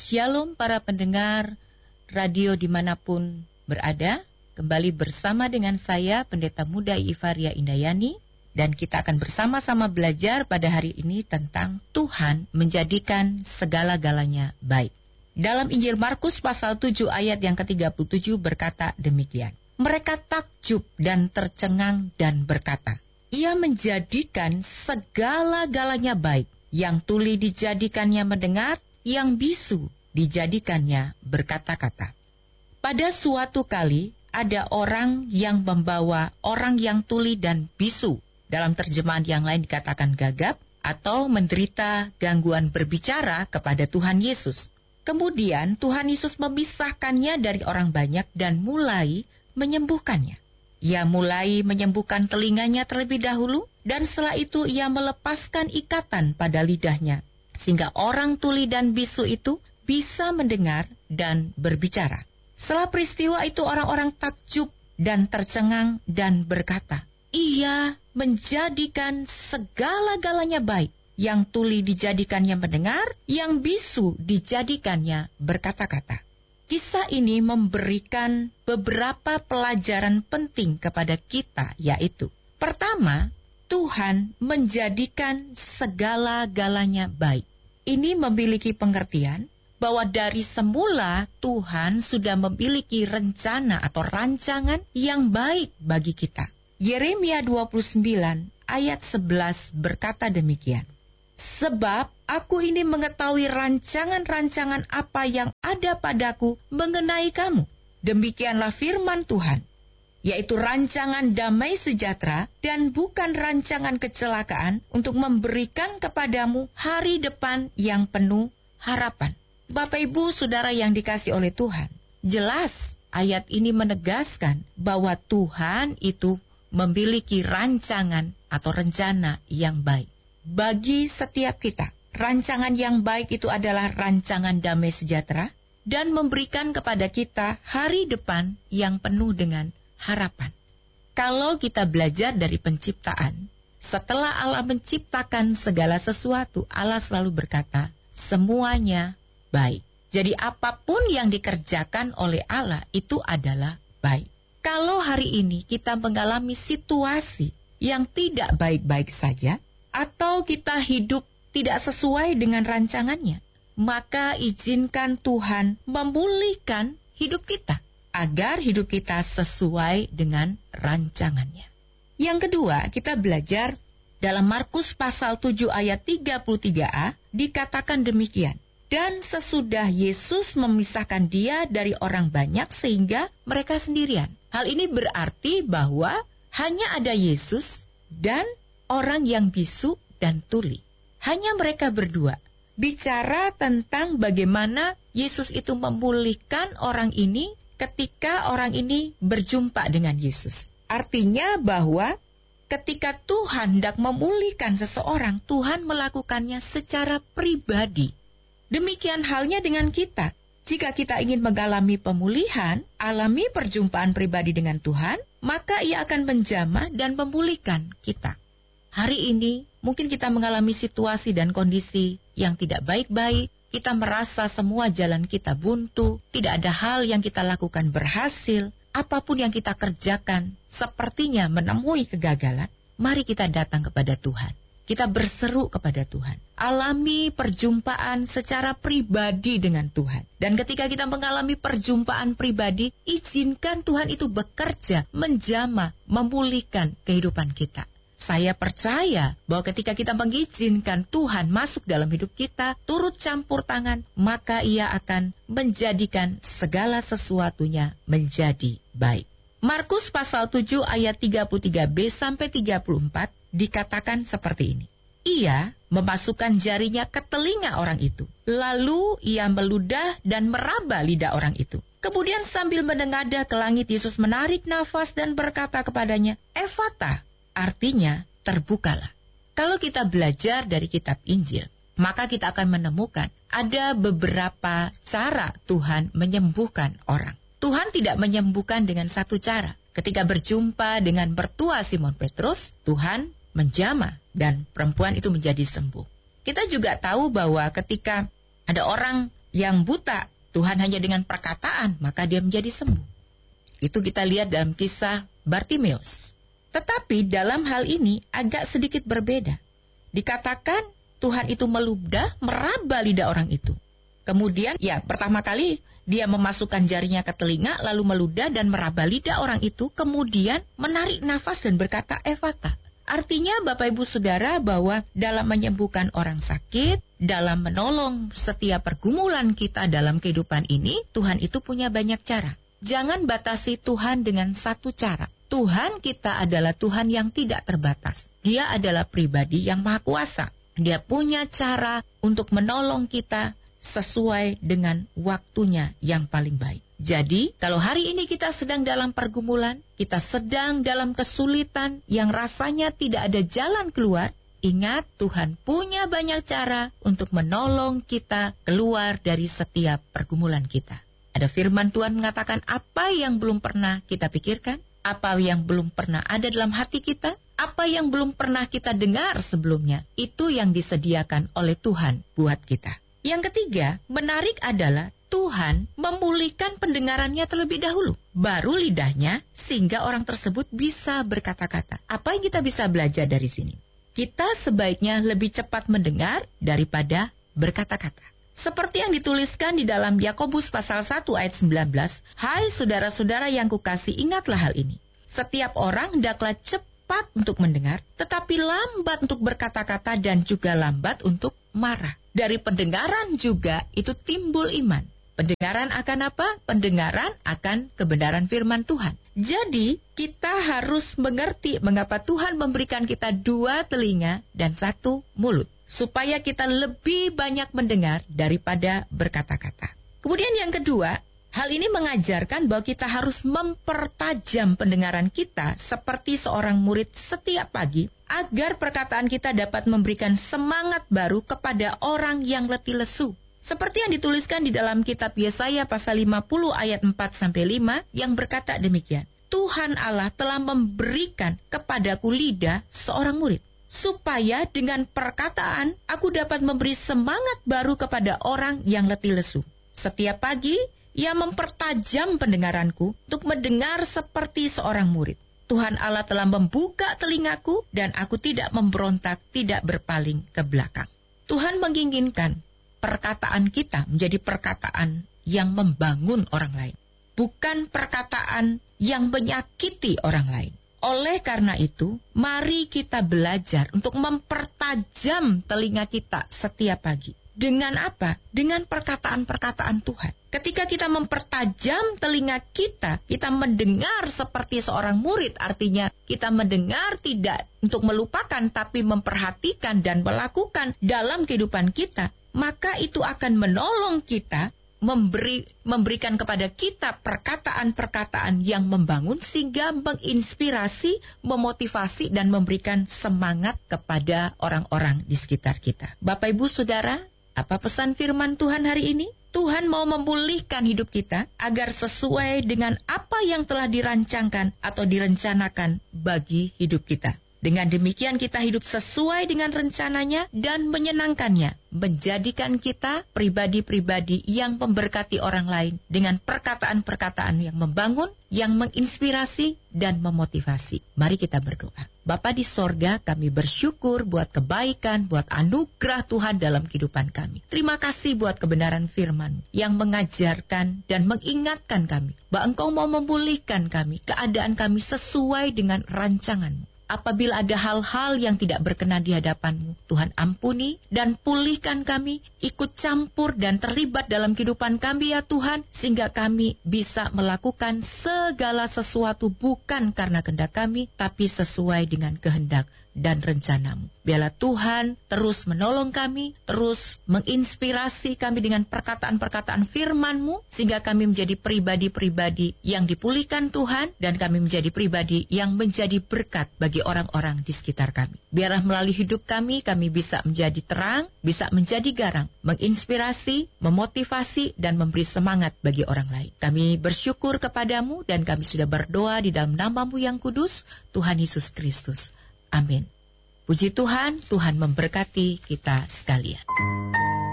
Shalom para pendengar radio dimanapun berada. Kembali bersama dengan saya Pendeta Muda Ivaria Indayani. Dan kita akan bersama-sama belajar pada hari ini tentang Tuhan menjadikan segala-galanya baik. Dalam Injil Markus pasal 7 ayat yang ke-37 berkata demikian. Mereka takjub dan tercengang dan berkata, Ia menjadikan segala-galanya baik. Yang tuli dijadikannya mendengar, yang bisu dijadikannya berkata-kata. Pada suatu kali ada orang yang membawa orang yang tuli dan bisu. Dalam terjemahan yang lain dikatakan gagap atau menderita gangguan berbicara kepada Tuhan Yesus. Kemudian Tuhan Yesus memisahkannya dari orang banyak dan mulai menyembuhkannya. Ia mulai menyembuhkan telinganya terlebih dahulu dan setelah itu ia melepaskan ikatan pada lidahnya. Sehingga orang tuli dan bisu itu bisa mendengar dan berbicara. Setelah peristiwa itu orang-orang takjub dan tercengang dan berkata, Ia menjadikan segala-galanya baik. Yang tuli dijadikannya mendengar, yang bisu dijadikannya berkata-kata. Kisah ini memberikan beberapa pelajaran penting kepada kita, yaitu pertama, Tuhan menjadikan segala-galanya baik. Ini memiliki pengertian bahwa dari semula Tuhan sudah memiliki rencana atau rancangan yang baik bagi kita. Yeremia 29 ayat 11 berkata demikian. Sebab aku ini mengetahui rancangan-rancangan apa yang ada padaku mengenai kamu. Demikianlah firman Tuhan, yaitu rancangan damai sejahtera dan bukan rancangan kecelakaan untuk memberikan kepadamu hari depan yang penuh harapan. Bapak Ibu Saudara yang dikasihi oleh Tuhan, jelas ayat ini menegaskan bahwa Tuhan itu memiliki rancangan atau rencana yang baik bagi setiap kita. Rancangan yang baik itu adalah rancangan damai sejahtera dan memberikan kepada kita hari depan yang penuh dengan harapan. Kalau kita belajar dari penciptaan, setelah Allah menciptakan segala sesuatu, Allah selalu berkata, semuanya baik. Jadi apapun yang dikerjakan oleh Allah itu adalah baik. Kalau hari ini kita mengalami situasi yang tidak baik-baik saja, atau kita hidup tidak sesuai dengan rancangannya, maka izinkan Tuhan memulihkan hidup kita, agar hidup kita sesuai dengan rancangannya. Yang kedua, kita belajar dalam Markus pasal 7 ayat 33a, dikatakan demikian. Dan sesudah Yesus memisahkan dia dari orang banyak sehingga mereka sendirian. Hal ini berarti bahwa hanya ada Yesus dan orang yang bisu dan tuli. Hanya mereka berdua. Bicara tentang bagaimana Yesus itu memulihkan orang ini ketika orang ini berjumpa dengan Yesus. Artinya bahwa ketika Tuhan hendak memulihkan seseorang, Tuhan melakukannya secara pribadi. Demikian halnya dengan kita. Jika kita ingin mengalami pemulihan, alami perjumpaan pribadi dengan Tuhan, maka Ia akan menjamah dan memulihkan kita. Hari ini, mungkin kita mengalami situasi dan kondisi yang tidak baik-baik. Kita merasa semua jalan kita buntu, tidak ada hal yang kita lakukan berhasil. Apapun yang kita kerjakan, sepertinya menemui kegagalan. Mari kita datang kepada Tuhan. Kita berseru kepada Tuhan. Alami perjumpaan secara pribadi dengan Tuhan. Dan ketika kita mengalami perjumpaan pribadi, izinkan Tuhan itu bekerja, menjamah, memulihkan kehidupan kita. Saya percaya bahwa ketika kita mengizinkan Tuhan masuk dalam hidup kita, turut campur tangan, maka Ia akan menjadikan segala sesuatunya menjadi baik. Markus pasal 7 ayat 33b sampai 34 dikatakan seperti ini. Ia memasukkan jarinya ke telinga orang itu. Lalu ia meludah dan meraba lidah orang itu. Kemudian sambil menengadah ke langit, Yesus menarik nafas dan berkata kepadanya, Efata, artinya terbukalah. Kalau kita belajar dari kitab Injil, maka kita akan menemukan ada beberapa cara Tuhan menyembuhkan orang. Tuhan tidak menyembuhkan dengan satu cara. Ketika berjumpa dengan mertua Simon Petrus, Tuhan menjamah dan perempuan itu menjadi sembuh. Kita juga tahu bahwa ketika ada orang Yang buta, Tuhan hanya dengan perkataan, maka dia menjadi sembuh. Itu kita lihat dalam kisah Bartimeus. Tetapi dalam hal ini agak sedikit berbeda. Dikatakan Tuhan itu meludah, meraba lidah orang itu. Kemudian, pertama kali dia memasukkan jarinya ke telinga, lalu meludah dan meraba lidah orang itu, kemudian menarik nafas dan berkata, Efata. Artinya Bapak Ibu Saudara bahwa dalam menyembuhkan orang sakit, dalam menolong setiap pergumulan kita dalam kehidupan ini, Tuhan itu punya banyak cara. Jangan batasi Tuhan dengan satu cara. Tuhan kita adalah Tuhan yang tidak terbatas. Dia adalah pribadi yang maha kuasa. Dia punya cara untuk menolong kita sesuai dengan waktunya yang paling baik. Jadi, kalau hari ini kita sedang dalam pergumulan, kita sedang dalam kesulitan yang rasanya tidak ada jalan keluar, ingat Tuhan punya banyak cara untuk menolong kita keluar dari setiap pergumulan kita. Ada firman Tuhan mengatakan apa yang belum pernah kita pikirkan, apa yang belum pernah ada dalam hati kita, apa yang belum pernah kita dengar sebelumnya, itu yang disediakan oleh Tuhan buat kita. Yang ketiga, menarik adalah Tuhan memulihkan pendengarannya terlebih dahulu, baru lidahnya, sehingga orang tersebut bisa berkata-kata. Apa yang kita bisa belajar dari sini? Kita sebaiknya lebih cepat mendengar daripada berkata-kata. Seperti yang dituliskan di dalam Yakobus pasal 1 ayat 19, Hai saudara-saudara yang kukasih, ingatlah hal ini. Setiap orang hendaklah cepat untuk mendengar, tetapi lambat untuk berkata-kata dan juga lambat untuk marah. Dari pendengaran juga itu timbul iman. Pendengaran akan apa? Pendengaran akan kebenaran firman Tuhan. Jadi kita harus mengerti mengapa Tuhan memberikan kita 2 telinga dan 1 mulut. Supaya kita lebih banyak mendengar daripada berkata-kata. Kemudian yang kedua, hal ini mengajarkan bahwa kita harus mempertajam pendengaran kita seperti seorang murid setiap pagi, agar perkataan kita dapat memberikan semangat baru kepada orang yang letih lesu. Seperti yang dituliskan di dalam kitab Yesaya pasal 50 ayat 4-5 yang berkata demikian. Tuhan Allah telah memberikan kepadaku lidah seorang murid, supaya dengan perkataan aku dapat memberi semangat baru kepada orang yang letih lesu. Setiap pagi, Ia mempertajam pendengaranku untuk mendengar seperti seorang murid. Tuhan Allah telah membuka telingaku dan aku tidak memberontak, tidak berpaling ke belakang. Tuhan menginginkan perkataan kita menjadi perkataan yang membangun orang lain, bukan perkataan yang menyakiti orang lain. Oleh karena itu, mari kita belajar untuk mempertajam telinga kita setiap pagi. Dengan apa? Dengan perkataan-perkataan Tuhan. Ketika kita mempertajam telinga kita mendengar seperti seorang murid, artinya kita mendengar tidak untuk melupakan, tapi memperhatikan dan melakukan dalam kehidupan kita, maka itu akan menolong kita, memberikan kepada kita perkataan-perkataan yang membangun sehingga menginspirasi, memotivasi dan memberikan semangat kepada orang-orang di sekitar kita. Bapak Ibu Saudara, apa pesan firman Tuhan hari ini? Tuhan mau memulihkan hidup kita agar sesuai dengan apa yang telah dirancangkan atau direncanakan bagi hidup kita. Dengan demikian kita hidup sesuai dengan rencananya dan menyenangkannya, menjadikan kita pribadi-pribadi yang memberkati orang lain dengan perkataan-perkataan yang membangun, yang menginspirasi dan memotivasi. Mari kita berdoa. Bapa di sorga, kami bersyukur buat kebaikan, buat anugerah Tuhan dalam kehidupan kami. Terima kasih buat kebenaran firman yang mengajarkan dan mengingatkan kami bahwa Engkau mau memulihkan kami, keadaan kami sesuai dengan rancangan-Mu. Apabila ada hal-hal yang tidak berkenan di hadapan-Mu, Tuhan ampuni dan pulihkan kami, ikut campur dan terlibat dalam kehidupan kami ya Tuhan, sehingga kami bisa melakukan segala sesuatu bukan karena kehendak kami, tapi sesuai dengan kehendak dan rencana-Mu. Biarlah Tuhan terus menolong kami, terus menginspirasi kami dengan perkataan-perkataan firman-Mu, sehingga kami menjadi pribadi-pribadi yang dipulihkan Tuhan, dan kami menjadi pribadi yang menjadi berkat bagi orang-orang di sekitar kami. Biarlah melalui hidup kami bisa menjadi terang, bisa menjadi garam, menginspirasi, memotivasi, dan memberi semangat bagi orang lain. Kami bersyukur kepadamu dan kami sudah berdoa di dalam nama-Mu yang kudus, Tuhan Yesus Kristus. Amin. Puji Tuhan, Tuhan memberkati kita sekalian.